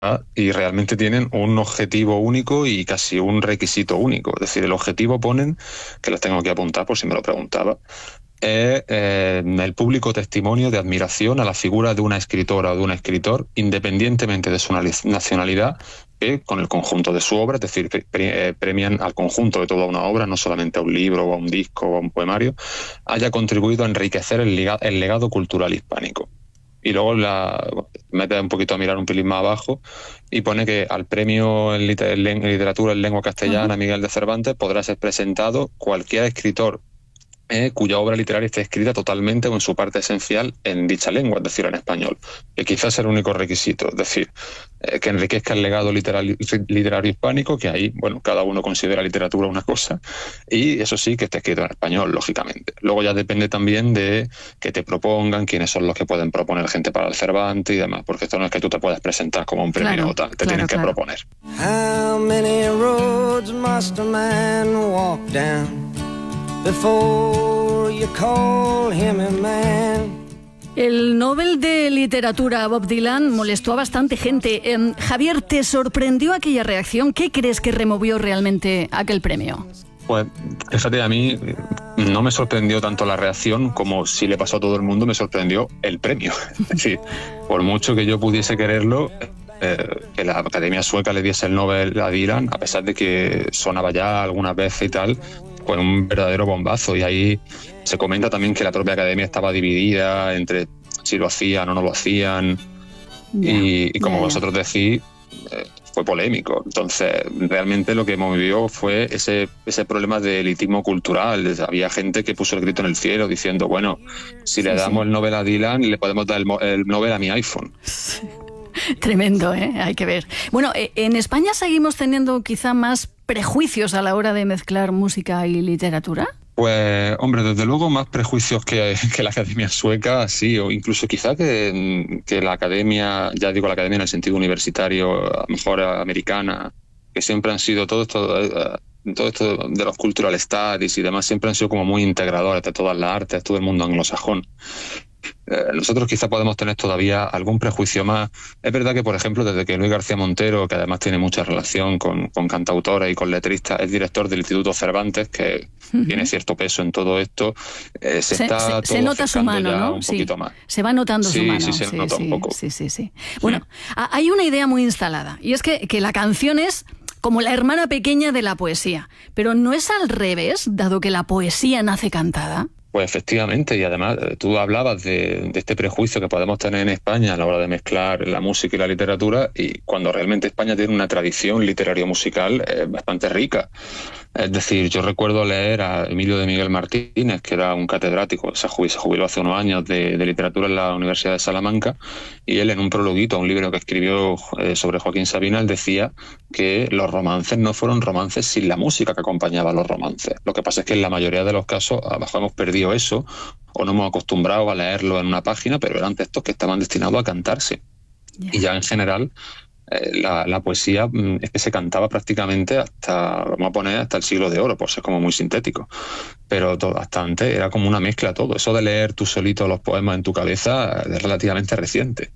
y realmente tienen un objetivo único y casi un requisito único. Es decir, el objetivo ponen, que los tengo que apuntar por si me lo preguntaba, es el público testimonio de admiración a la figura de una escritora o de un escritor, independientemente de su nacionalidad, que con el conjunto de su obra, es decir, premian al conjunto de toda una obra, no solamente a un libro o a un disco o a un poemario, haya contribuido a enriquecer el legado cultural hispánico. Y luego mete un poquito a mirar un pelín más abajo y pone que al premio en literatura en lengua castellana Miguel de Cervantes podrá ser presentado cualquier escritor cuya obra literaria esté escrita totalmente o en su parte esencial en dicha lengua, es decir, en español, que quizás es el único requisito, es decir, que enriquezca el legado literario hispánico, que ahí, bueno, cada uno considera literatura una cosa, y eso sí, que esté escrito en español, lógicamente. Luego ya depende también de que te propongan, quiénes son los que pueden proponer gente para el Cervantes y demás, porque esto no es que tú te puedas presentar como un premio o tal, te tienen que proponer. How many roads must a man walk down before you call him a man? El Nobel de Literatura Bob Dylan molestó a bastante gente. Javier, ¿te sorprendió aquella reacción? ¿Qué crees que removió realmente aquel premio? Pues fíjate, a mí no me sorprendió tanto la reacción como si le pasó a todo el mundo, me sorprendió el premio. Es decir, por mucho que yo pudiese quererlo, que la Academia Sueca le diese el Nobel a Dylan, a pesar de que sonaba ya algunas veces y tal, fue un verdadero bombazo. Y ahí se comenta también que la propia Academia estaba dividida entre si lo hacían o no lo hacían. Y como vosotros decís, fue polémico. Entonces, realmente lo que movió fue ese problema de elitismo cultural. Había gente que puso el grito en el cielo diciendo, bueno, si le damos el Nobel a Dylan, le podemos dar el Nobel a mi iPhone. Tremendo, hay que ver. Bueno, en España seguimos teniendo quizá más prejuicios a la hora de mezclar música y literatura. Pues, hombre, desde luego más prejuicios que la Academia Sueca, sí, o incluso quizá que la Academia, ya digo la Academia en el sentido universitario, a lo mejor americana, que siempre han sido todo esto de los cultural studies y demás, siempre han sido como muy integradores de todas las artes, todo el mundo anglosajón. Nosotros quizá podemos tener todavía algún prejuicio más. Es verdad que, por ejemplo, desde que Luis García Montero, que además tiene mucha relación con cantautores y con letristas, es director del Instituto Cervantes, que tiene cierto peso en todo esto, se nota su mano, ¿no? Un poquito más. Se va notando su mano. Sí, se nota un poco. Sí. Bueno, hay una idea muy instalada, y es que la canción es como la hermana pequeña de la poesía. Pero ¿no es al revés, dado que la poesía nace cantada? Pues efectivamente, y además tú hablabas de este prejuicio que podemos tener en España a la hora de mezclar la música y la literatura, y cuando realmente España tiene una tradición literario-musical bastante rica. Es decir, yo recuerdo leer a Emilio de Miguel Martínez, que era un catedrático, se jubiló hace unos años de literatura en la Universidad de Salamanca, y él en un prologuito a un libro que escribió sobre Joaquín Sabina, él decía que los romances no fueron romances sin la música que acompañaba a los romances. Lo que pasa es que en la mayoría de los casos a lo mejor hemos perdido eso o no hemos acostumbrado a leerlo en una página, pero eran textos que estaban destinados a cantarse. Y ya en general la poesía es que se cantaba prácticamente hasta el siglo de oro, por ser como muy sintético. Pero hasta antes era como una mezcla todo. Eso de leer tú solito los poemas en tu cabeza es relativamente reciente.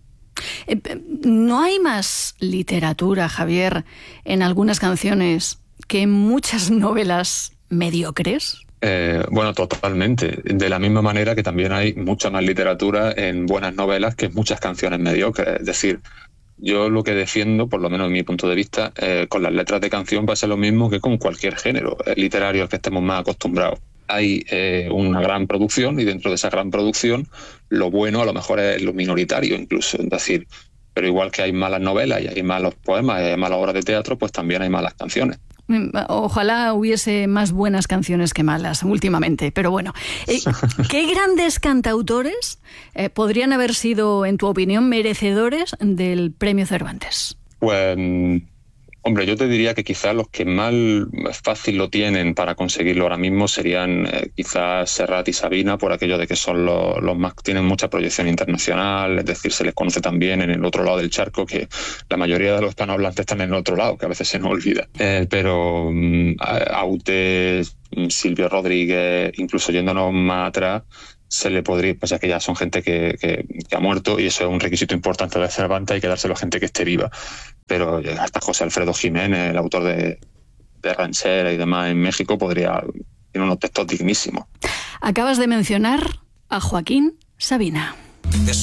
¿No hay más literatura, Javier, en algunas canciones que en muchas novelas mediocres? Bueno, totalmente. De la misma manera que también hay mucha más literatura en buenas novelas que en muchas canciones mediocres. Es decir, yo lo que defiendo, por lo menos en mi punto de vista, con las letras de canción va a ser lo mismo que con cualquier género literario al que estemos más acostumbrados. Hay una gran producción y dentro de esa gran producción lo bueno a lo mejor es lo minoritario incluso. Es decir, pero igual que hay malas novelas y hay malos poemas y hay malas obras de teatro, pues también hay malas canciones. Ojalá hubiese más buenas canciones que malas últimamente, pero bueno. ¿Qué grandes cantautores podrían haber sido, en tu opinión, merecedores del Premio Cervantes? Pues, hombre, yo te diría que quizás los que más fácil lo tienen para conseguirlo ahora mismo serían quizás Serrat y Sabina, por aquello de que son los más, tienen mucha proyección internacional, es decir, se les conoce también en el otro lado del charco, que la mayoría de los hispanohablantes están en el otro lado, que a veces se nos olvida. Pero Aute, Silvio Rodríguez, incluso yéndonos más atrás, se le podría, pues ya que ya son gente que ha muerto, y eso es un requisito importante de Cervantes, hay que dárselo a gente que esté viva. Pero hasta José Alfredo Jiménez, el autor de Ranchera y demás en México, tiene unos textos dignísimos. Acabas de mencionar a Joaquín Sabina.